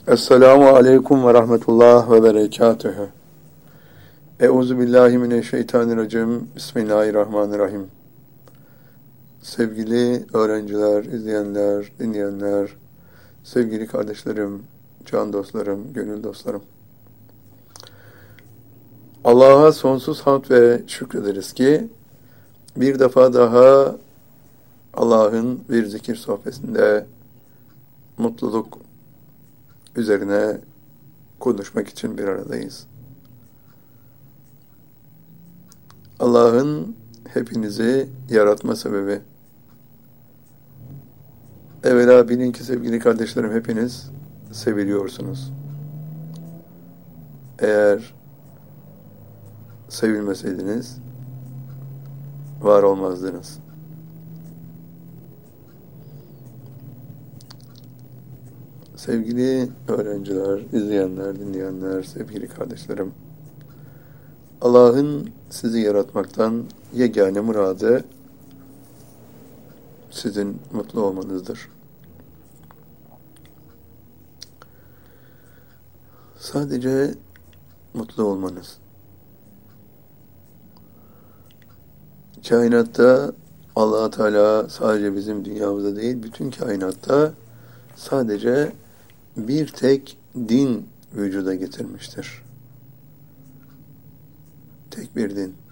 Esselamu aleyküm ve rahmetullah ve berekatühü. Euzubillahimineşşeytanirracim. Bismillahirrahmanirrahim. Sevgili öğrenciler, izleyenler, dinleyenler, sevgili kardeşlerim, can dostlarım, gönül dostlarım. Allah'a sonsuz hamd ve şükrederiz ki bir defa daha Allah'ın bir zikir sohbetinde mutluluk üzerine konuşmak için bir aradayız. Allah'ın hepinizi yaratma sebebi. Evvela bilin ki sevgili kardeşlerim, hepiniz seviliyorsunuz. Eğer sevilmeseydiniz var olmazdınız. Sevgili öğrenciler, izleyenler, dinleyenler, sevgili kardeşlerim, Allah'ın sizi yaratmaktan yegane muradı sizin mutlu olmanızdır. Sadece mutlu olmanız. Kainatta Allah Teala sadece bizim dünyamızda değil, bütün kainatta sadece bir tek din vücuda getirmiştir. Tek bir din.